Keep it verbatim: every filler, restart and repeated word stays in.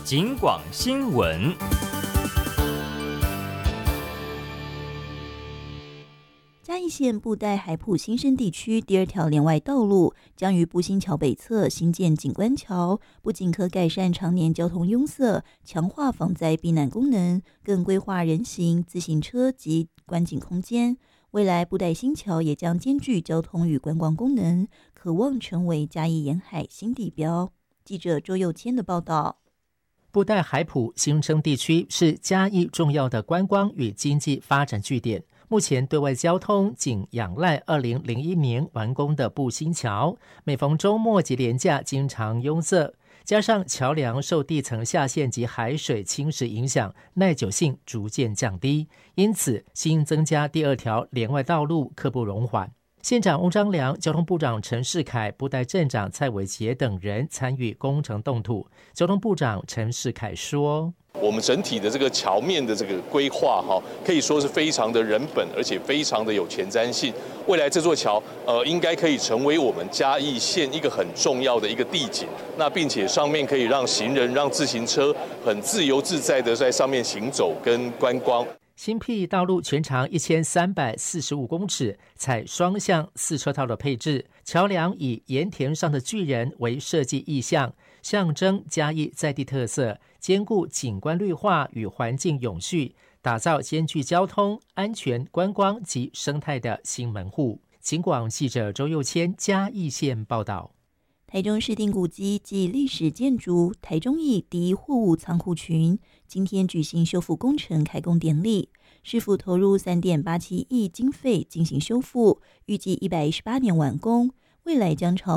警广新闻。 嘉义县布袋海埔新生地区第二条连外道路将于步新桥北侧新建景观桥，不仅可改善常年交通拥塞，强化防灾避难功能，更规划人行、自行车及观景空间。未来布袋新桥也将兼具交通与观光功能，可望成为嘉义沿海新地标。记者周佑谦的报道。 布袋海埔新生地区是嘉义重要的观光与经济发展据点。目前对外交通仅仰赖二零零一年完工的步新桥，每逢周末及连假经常拥塞，加上桥梁受地层下陷及海水侵蚀影响，耐久性逐渐降低，因此新增加第二条连外道路刻不容缓。县长翁章良、交通部长陈世凯、布袋镇长蔡伟杰等人参与工程动土。交通部长陈世凯说， 我们整体的这个桥面的这个规划哈，可以说是非常的人本，而且非常的有前瞻性。未来这座桥呃，应该可以成为我们嘉义县一个很重要的一个地景。那并且上面可以让行人、让自行车很自由自在的在上面行走跟观光。 新辟道路全长一千三百四十五公尺，采双向四车道的配置，桥梁以盐田上的巨人为设计意象，象征嘉义在地特色，兼顾景观绿化与环境永续，打造兼具交通、安全、观光及生态的新门户。警广记者周佑谦嘉义县报道。 台中市定古迹及历史建筑台中驿第一货物仓库群今天举行修复工程开工典礼，市府投入 三点八七亿经费进行修复，预计一百一十八年完工，未来将朝